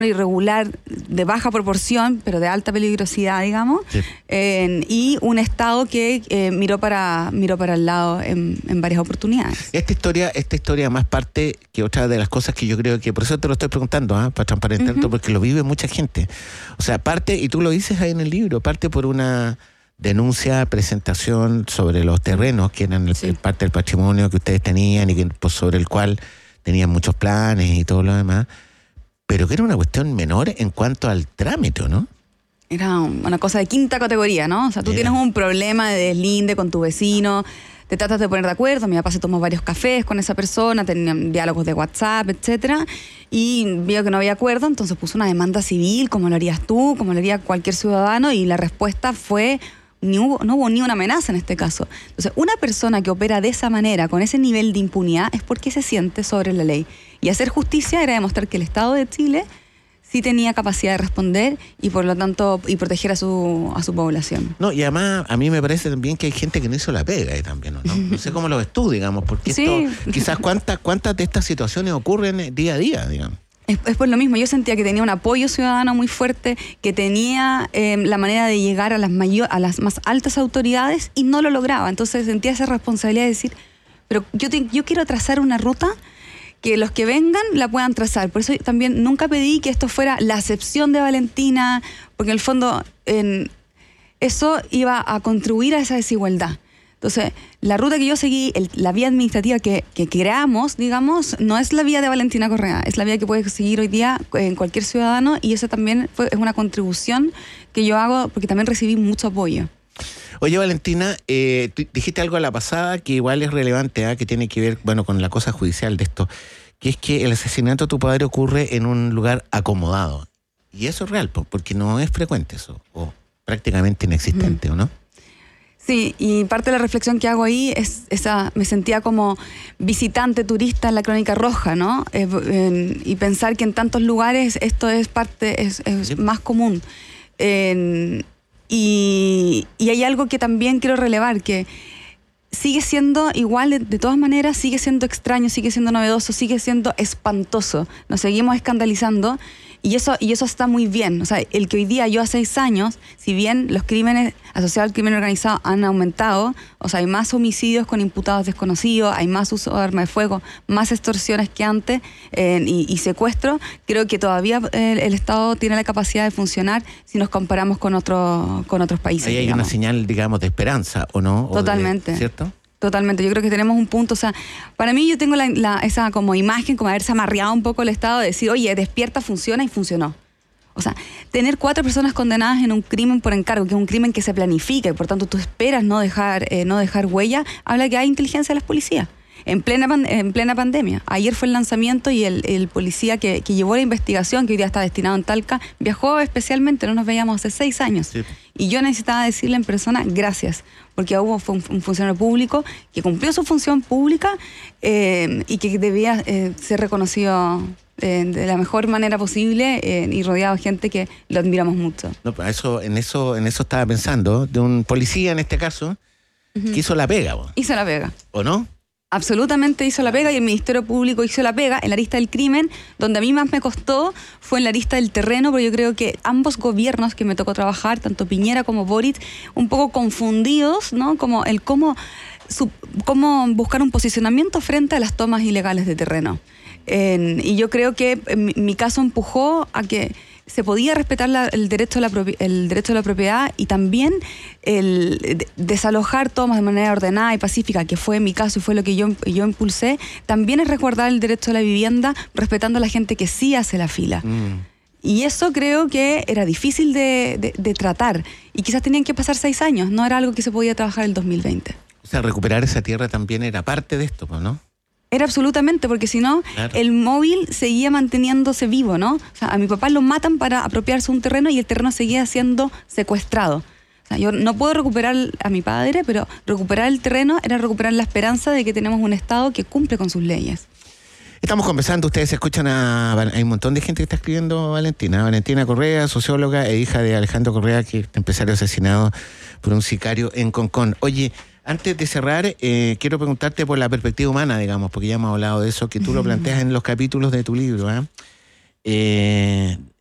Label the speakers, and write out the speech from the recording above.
Speaker 1: irregular de baja proporción, pero de alta peligrosidad, digamos,
Speaker 2: Sí.
Speaker 1: Y un Estado que miró para el lado en varias oportunidades.
Speaker 2: Esta historia más parte que otra de las cosas que yo creo que, por eso te lo estoy preguntando, para transparentar todo, porque lo vive mucha gente. O sea, parte, y tú lo dices ahí en el libro, parte por una denuncia, presentación sobre los terrenos que eran parte del patrimonio que ustedes tenían y que, pues, sobre el cual tenían muchos planes y todo lo demás, pero que era una cuestión menor en cuanto al trámite, ¿no?
Speaker 1: Era una cosa de quinta categoría, ¿no? O sea, tú tienes un problema de deslinde con tu vecino, te tratas de poner de acuerdo. Mi papá se tomó varios cafés con esa persona, tenían diálogos de WhatsApp, etcétera, y vio que no había acuerdo, entonces puso una demanda civil, como lo harías tú, como lo haría cualquier ciudadano, y la respuesta fue... no hubo ni una amenaza en este caso. Entonces, una persona que opera de esa manera, con ese nivel de impunidad, es porque se siente sobre la ley. Y hacer justicia era demostrar que el Estado de Chile sí tenía capacidad de responder y, por lo tanto, y proteger a su población.
Speaker 2: No, y además a mí me parece también que hay gente que no hizo la pega ahí también, ¿no? No sé cómo lo ves tú, digamos, porque
Speaker 1: Sí.
Speaker 2: esto, quizás cuántas de estas situaciones ocurren día a día, digamos.
Speaker 1: Es por lo mismo, yo sentía que tenía un apoyo ciudadano muy fuerte, que tenía la manera de llegar a las más altas autoridades y no lo lograba. Entonces sentía esa responsabilidad de decir, pero yo quiero trazar una ruta que los que vengan la puedan trazar. Por eso también nunca pedí que esto fuera la acepción de Valentina, porque en el fondo eso iba a contribuir a esa desigualdad. Entonces, la ruta que yo seguí, la vía administrativa que creamos, digamos, no es la vía de Valentina Correa, es la vía que puede seguir hoy día en cualquier ciudadano, y eso también es una contribución que yo hago porque también recibí mucho apoyo.
Speaker 2: Oye, Valentina, tú dijiste algo a la pasada que igual es relevante, que tiene que ver, bueno, con la cosa judicial de esto, que es que el asesinato de tu padre ocurre en un lugar acomodado. Y eso es real, porque no es frecuente eso, o prácticamente inexistente, ¿o no?
Speaker 1: Sí, y parte de la reflexión que hago ahí es esa, me sentía como visitante, turista en la Crónica Roja, ¿no? Y pensar que en tantos lugares esto es más común. Y hay algo que también quiero relevar, que sigue siendo igual, de todas maneras, sigue siendo extraño, sigue siendo novedoso, sigue siendo espantoso. Nos seguimos escandalizando. Y eso está muy bien. O sea, el que hoy día, yo a 6 años, si bien los crímenes asociados al crimen organizado han aumentado, o sea, hay más homicidios con imputados desconocidos, hay más uso de arma de fuego, más extorsiones que antes, y secuestro, creo que todavía el Estado tiene la capacidad de funcionar si nos comparamos con otros países.
Speaker 2: Ahí hay una señal, digamos, de esperanza, ¿o no?
Speaker 1: Totalmente.
Speaker 2: ¿Cierto?
Speaker 1: Totalmente, yo creo que tenemos un punto, o sea, para mí yo tengo esa como imagen, como haberse amarreado un poco el Estado, de decir, oye, despierta, funciona, y funcionó. O sea, tener 4 personas condenadas en un crimen por encargo, que es un crimen que se planifica y por tanto tú esperas no dejar huella, habla que hay inteligencia de las policías. En plena pandemia. Ayer fue el lanzamiento y el policía que llevó la investigación, que hoy día está destinado en Talca, viajó especialmente, no nos veíamos hace 6 años. Sí. Y yo necesitaba decirle en persona gracias, porque fue un funcionario público que cumplió su función pública y que debía ser reconocido de la mejor manera posible y rodeado de gente que lo admiramos mucho.
Speaker 2: No, en eso estaba pensando, de un policía en este caso, que hizo la pega.
Speaker 1: Hizo la pega.
Speaker 2: ¿O no?
Speaker 1: Absolutamente hizo la pega, y el Ministerio Público hizo la pega en la arista del crimen. Donde a mí más me costó fue en la arista del terreno, porque yo creo que ambos gobiernos que me tocó trabajar, tanto Piñera como Boric, un poco confundidos, ¿no? Como cómo buscar un posicionamiento frente a las tomas ilegales de terreno. Y yo creo que mi caso empujó a que se podía respetar el derecho a la propiedad, y también el desalojar tomas de manera ordenada y pacífica, que fue mi caso y fue lo que yo impulsé. También es resguardar el derecho a la vivienda, respetando a la gente que sí hace la fila. Y eso creo que era difícil de tratar, y quizás tenían que pasar 6 años, no era algo que se podía trabajar en el 2020.
Speaker 2: O sea, recuperar esa tierra también era parte de esto, ¿no?
Speaker 1: Era absolutamente, porque si no, claro, el móvil seguía manteniéndose vivo, ¿no? O sea, a mi papá lo matan para apropiarse un terreno y el terreno seguía siendo secuestrado. O sea, yo no puedo recuperar a mi padre, pero recuperar el terreno era recuperar la esperanza de que tenemos un Estado que cumple con sus leyes.
Speaker 2: Estamos conversando, ustedes escuchan hay un montón de gente que está escribiendo Valentina Correa, socióloga e hija de Alejandro Correa, que es empresario asesinado por un sicario en Concón. Oye, antes de cerrar, quiero preguntarte por la perspectiva humana, digamos, porque ya hemos hablado de eso, que tú lo planteas en los capítulos de tu libro, eh,